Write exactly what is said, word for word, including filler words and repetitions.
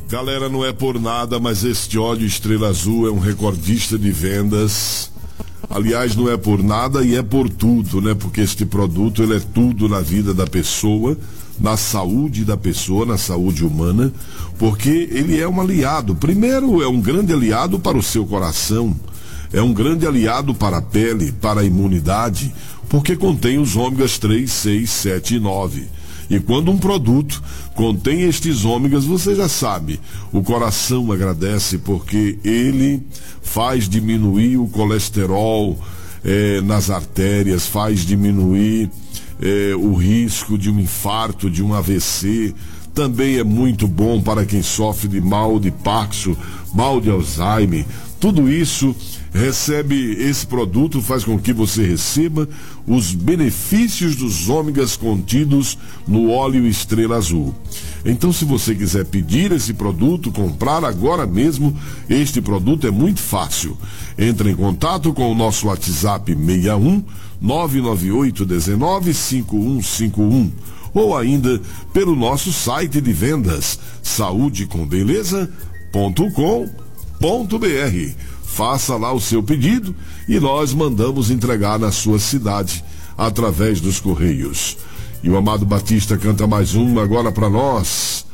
Galera, não é por nada, mas este óleo Estrela Azul é um recordista de vendas. Aliás, não é por nada e é por tudo, né? Porque este produto, ele é tudo na vida da pessoa, na saúde da pessoa, na saúde humana, porque ele é um aliado. Primeiro, é um grande aliado para o seu coração, é um grande aliado para a pele, para a imunidade, porque contém os ômegas três, seis, sete e nove. E quando um produto contém estes ômegas, você já sabe, o coração agradece porque ele faz diminuir o colesterol eh, nas artérias, faz diminuir eh, o risco de um infarto, de um A V C. Também é muito bom para quem sofre de mal de Parkinson, mal de Alzheimer. Tudo isso recebe, esse produto faz com que você receba os benefícios dos ômegas contidos no óleo Estrela Azul. Então, se você quiser pedir esse produto, comprar agora mesmo, este produto é muito fácil. Entre em contato com o nosso WhatsApp seis um nove nove oito um nove cinco um cinco um ou ainda pelo nosso site de vendas saúde com beleza ponto com ponto br. Faça lá o seu pedido e nós mandamos entregar na sua cidade através dos correios. E o Amado Batista canta mais um agora para nós.